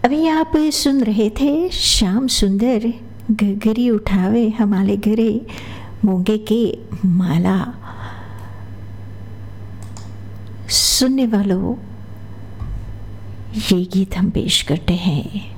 अभी आप सुन रहे थे श्याम सुंदर घघरी उठावे हमारे घरे मूंगे के माला। सुनने वालों, ये गीत हम पेश करते हैं